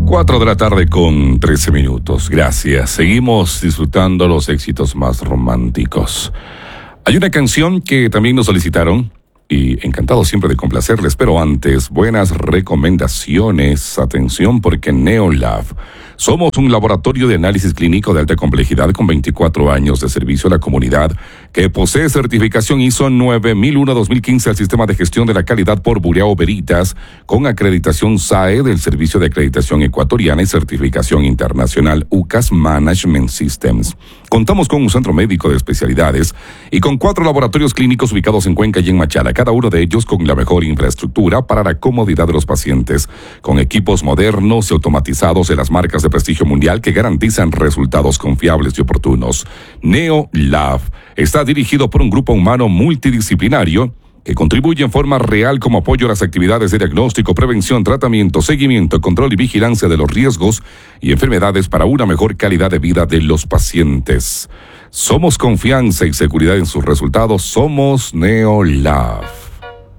4 de la tarde con 13 minutos. Gracias. Seguimos disfrutando los éxitos más románticos. Hay una canción que también nos solicitaron y encantado siempre de complacerles, pero antes, buenas recomendaciones. Atención, porque Neolab somos un laboratorio de análisis clínico de alta complejidad con 24 años de servicio a la comunidad que posee certificación ISO 9001-2015 al Sistema de Gestión de la Calidad por Bureau Veritas, con acreditación SAE del Servicio de Acreditación Ecuatoriana y certificación internacional UCAS Management Systems. Contamos con un centro médico de especialidades y con 4 laboratorios clínicos ubicados en Cuenca y en Machala, cada uno de ellos con la mejor infraestructura para la comodidad de los pacientes, con equipos modernos y automatizados de las marcas de prestigio mundial que garantizan resultados confiables y oportunos. Neolab está dirigido por un grupo humano multidisciplinario que contribuye en forma real como apoyo a las actividades de diagnóstico, prevención, tratamiento, seguimiento, control y vigilancia de los riesgos y enfermedades para una mejor calidad de vida de los pacientes. Somos confianza y seguridad en sus resultados. Somos Neolab.